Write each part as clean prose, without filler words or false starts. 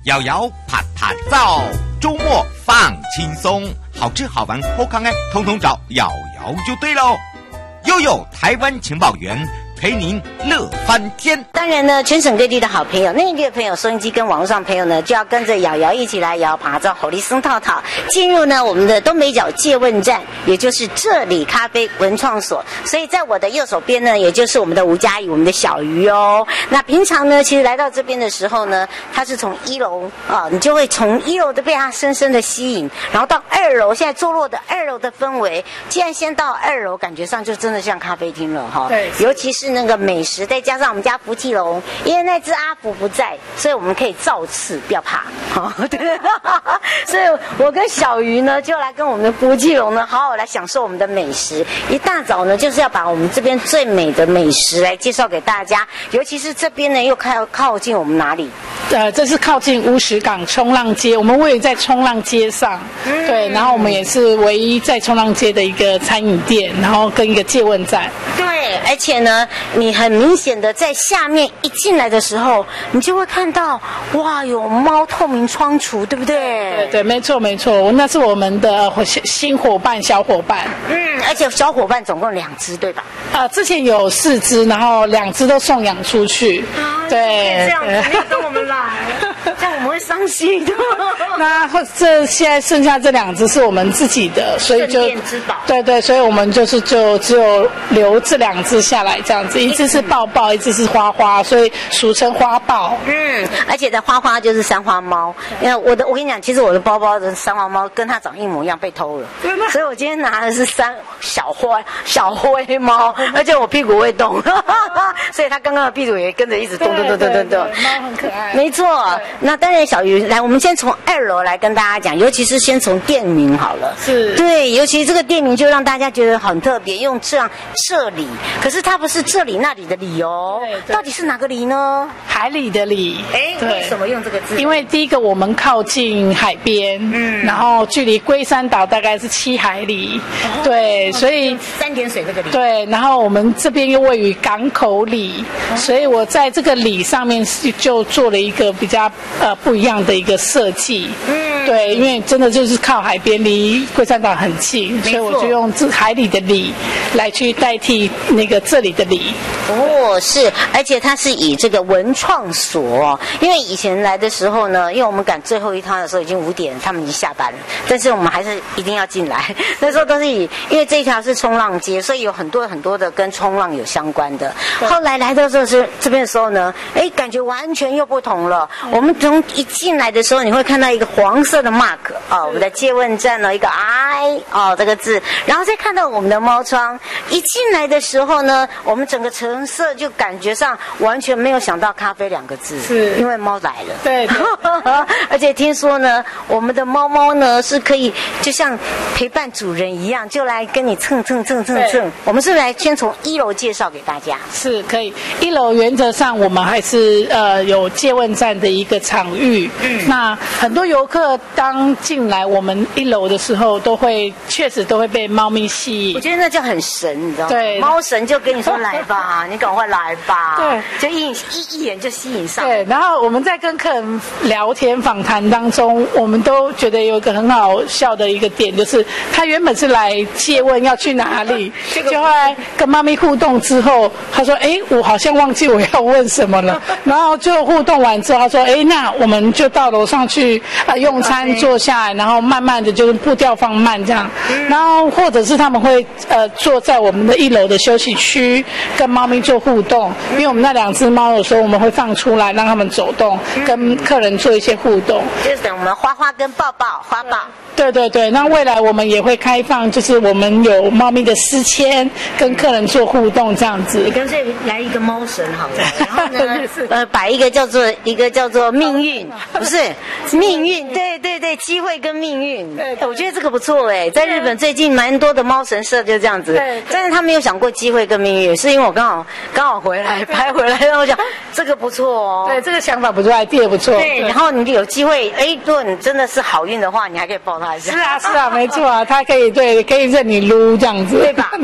摇摇啪啪照，周末放轻松，好吃好玩好康哎，通通找瑶瑶就对喽。悠悠台湾情报员，陪您乐翻天。 当然呢，全省各地的好朋友、内地的朋友、收音机跟网络上朋友呢，就要跟着瑶瑶一起来摇爬照、吼力森套套，进入呢我们的东北角借问站，也就是这里咖啡文创所。所以在我的右手边呢，也就是我们的吴佳怡，我们的小鱼哦。那平常呢，其实来到这边的时候呢，它是从1楼啊，你就会从1楼的被它深深的吸引，然后到2楼，现在坐落的2楼的氛围，既然先到2楼，感觉上就真的像咖啡厅了哈。 对， 尤其是那个美食，再加上我们家福气龙，因为那只阿福不在，所以我们可以造次，不要怕。好，对，所以我跟小鱼呢，就来跟我们的福气龙呢，好好来享受我们的美食。一大早呢，就是要把我们这边最美的美食来介绍给大家，尤其是这边呢，又靠近我们哪里？ 这是靠近乌石港冲浪街，我们位于在冲浪街上，对，然后我们也是唯一在冲浪街的一个餐饮店，然后跟一个借问站。 对，而且呢，你很明显的在下面一进来的时候，你就会看到，哇，有猫透明窗橱，对不对？ 对对，没错没错，那是我们的新伙伴小伙伴。 而且小伙伴总共2只，对吧？ 之前有4只，然后2只都送养出去。对， 这样子，你跟我们来，这样我们会伤心的。 那现在剩下这2只是我们自己的，所以就镇店之宝。 对对，所以我们就只有留这2只下来这样子，一只是抱抱，一只是花花，所以俗称花豹。 而且的花花就是三花猫。因为我跟你讲，其实我的包包的三花猫跟它长一模一样，被偷了。所以我今天拿的是小灰猫，而且我屁股会动，所以它刚刚的屁股也跟着一直动。 猫很可爱。 没错。那当然，小鱼来，我们先从2楼来跟大家讲，尤其是先从店名好了。 是。对， 尤其这个店名就让大家觉得很特别，用这里，可是它不是这里那里的里哦，到底是哪个里呢？ 海里的里。 为什么用这个字？ 因为第一个我们靠近海边，然后距离龟山岛大概是7海里，对，所以 3点水这个里。 对，然后我们这边又位于港口里，所以我在这个里上面就做了一个比较不一样的一个设计。对，因为真的就是靠海边，离龟山岛很近，所以我就用海里的里来去代替那个这里的里。 是，而且它是以这个文创所，因为以前来的时候呢，因为我们赶最后一趟的时候已经5点，他们已经下班了，但是我们还是一定要进来。那时候都是因为这一条是冲浪街，所以有很多很多的跟冲浪有相关的。后来来到这边的时候呢，感觉完全又不同了。我们从一进来的时候，你会看到一个黄色的 mark 我们的借问站呢，一个 I 这个字，然后再看到我们的猫窗。一进来的时候呢，我们整个橙色就感觉上完全没有想到咖啡2个字，是因为猫来了。 对。 而且听说呢，我们的猫呢是可以就像陪伴主人一样，就来跟你蹭。我们是来先从1楼介绍给大家。 是可以，1楼原则上我们还是有借问站的一个场域。那很多游客当进来我们1楼的时候，确实都会被猫咪吸引。 我觉得那叫很神，你知道吗？ 对， 猫神就跟你说来吧，你赶快来吧。 对， 就一眼就吸引上。 对，然后我们在跟客人聊天访谈当中，我们都觉得有一个很好笑的一个点，就是他原本是来借问要去哪里，就后来跟猫咪互动之后，他说：“我好像忘记我要问什么了。”然后就互动完之后，他说：“那我们就到楼上去用餐，坐下来，然后慢慢的就是步调放慢这样。然后或者是他们会坐在我们的1楼的休息区，跟猫咪做互动。因为我们那2只猫有时候我们会放出来让他们走动，跟客人做一些互动。 就是等我们花花跟抱抱花豹。 对对对，那未来我们也会开放，就是我们有猫咪的私签，跟客人做互动这样子。 你干脆来一个猫神好了，然后呢，摆一个叫做命运，不是命运，对，机会跟命运。我觉得这个不错在日本最近蛮多的猫神社就这样子，但是他没有想过机会跟命运，是因为我刚好回来拍回来，然后我想这个不错哦。 对，这个想法不错 ，idea 不错。 对，然后你有机会，如果你真的是好运的话，你还可以抱它一下。 是啊，没错啊，它可以任你撸这样子， 对吧？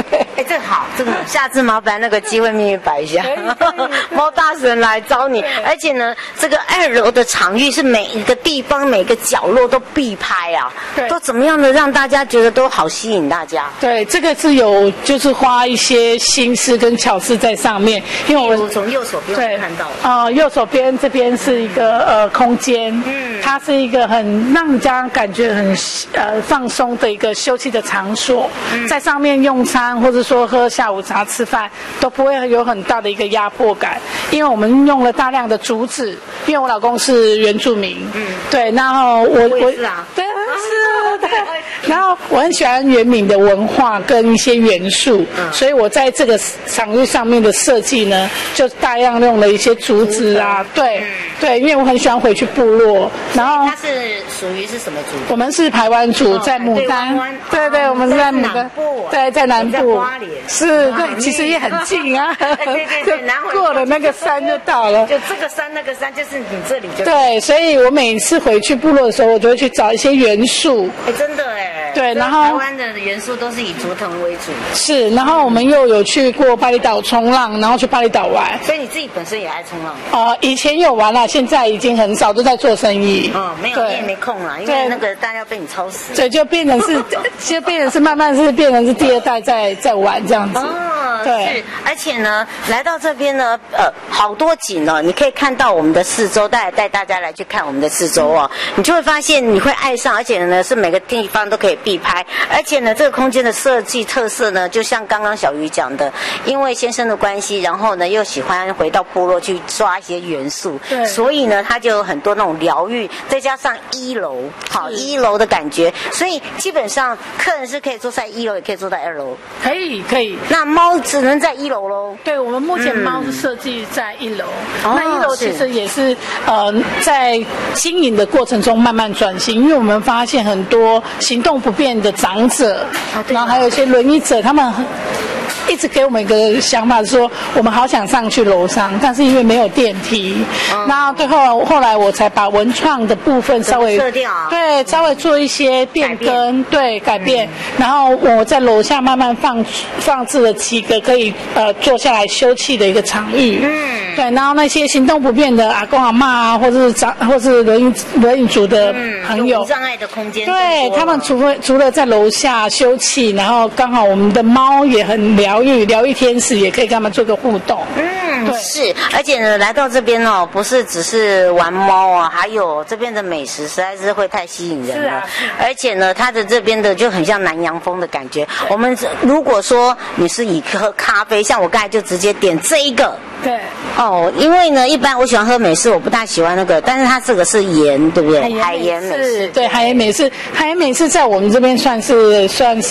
这好，这个下次麻烦那个机会秘密摆一下，猫大神来找你。而且呢，这个2楼的场域是每一个地方、每个角落都必拍啊，都怎么样的让大家觉得都好吸引大家。 对，这个是有就是花一些心思跟巧思在上面，因为我从右手边看到右手边这边是一个空间，它是一个很让人家感觉很放松的一个休憩的场所，在上面用餐或者说喝下午茶吃饭都不会有很大的一个压迫感，因为我们用了大量的竹子，因为我老公是原住民，对，然后我是啊， 对，是，对，然后我很喜欢原民的文化跟一些元素，所以我在这个场域上面的设计呢，就大量用了一些竹子啊，对，因为我很喜欢回去部落，然后它是属于是什么族？ 我们是排湾族，在牡丹，对，我们是在牡丹，对，在南部，是，对，其实也很近啊， 对， 过了那个山就到了， 就这个山那个山就是你这里就对，所以我每次回去部落的时候，我就会去找一些元素， 真的哎， 对，然后台湾的元素都是以竹藤为主， 是，然后我们又有去过巴厘岛冲浪，然后去巴厘岛玩， 所以你自己本身也爱冲浪？ 以前有玩了，现在已经很少，都在做生意。 没有，你也没空了，因为那个大家被你操死。 对，就变成是慢慢是变成是第2代在玩这样子。对， 是，而且呢，来到这边呢，好多景哦，你可以看到我们的四周，带大家来去看我们的四周哦，你就会发现你会爱上，而且呢是每个地方都可以必拍，而且呢这个空间的设计特色呢，就像刚刚小鱼讲的，因为先生的关系，然后呢又喜欢回到部落去抓一些元素， 对， 所以呢他就有很多那种疗愈，再加上1楼，好1楼的感觉，所以基本上客人是可以坐在1楼，也可以坐在2楼， 可以。 那猫只能在1楼喽。 对，我们目前猫是设计在1楼，那1楼其实也是在经营的过程中慢慢转型，因为我们发现很多行动不便的长者，然后还有一些轮椅者，他们一直给我们一个想法，说我们好想上去楼上，但是因为没有电梯，那最后来我才把文创的部分稍微对稍微做一些变更，改变，然后我在楼下慢慢放置了几个可以坐下来休憩的一个场域，对，然后那些行动不便的阿公阿嬷啊，或是轮椅族的朋友， 无障碍的空间， 对他们除了在楼下休憩，然后刚好我们的猫也很疗愈天使，也可以跟他们做个互动。对， 是，而且呢，来到这边哦，不是只是玩猫啊，还有这边的美食实在是会太吸引人了。而且呢，它的这边的就很像南洋风的感觉。我们如果说你是以喝咖啡，像我刚才就直接点这一个。 对。 因为呢，一般我喜欢喝美式，我不大喜欢那个，但是它这个是盐，对不对？海盐美式， 对，海盐美式在我们这边算是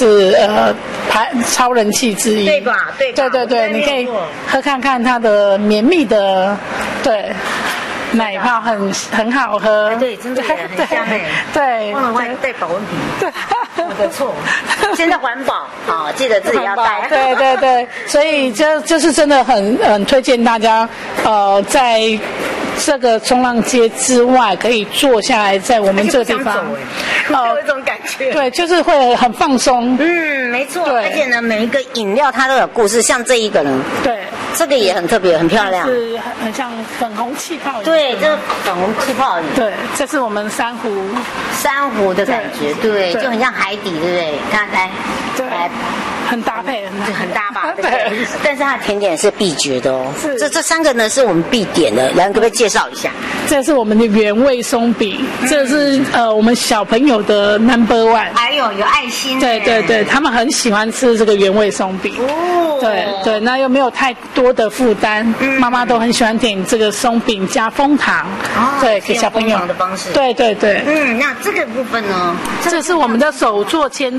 超人气之一， 对吧？ 对，你可以喝看看它的绵密的，对。奶泡很好喝， 对，真的很香哎。 对， 忘了外带保温瓶，对，我的错。现在环保，记得自己要带。 对，所以就是真的很推荐大家，在这个冲浪街之外，可以坐下来在我们这个地方， 有一种感觉。 对，就是会很放松。 没错。而且呢，每一个饮料它都有故事，像这一个呢， 对， 这个也很特别，很漂亮， 是很像粉红气泡。 对，这粉红气泡。 对，这是我们珊瑚的感觉，对，就很像海底，对不对？看来， 对， 很搭配， 很搭吧？对。但是它的甜点是必绝的哦。这3个呢是我们必点的，来，可不可以介绍一下？ 这是我们的原味松饼，这是我们小朋友的 No.1。 还有爱心。 对，他们很喜欢吃这个原味松饼。对，那又没有太多的负担，妈妈都很喜欢点这个松饼加枫糖，对，给小朋友的方式。 对。 那这个部分呢？ 这是我们的手作千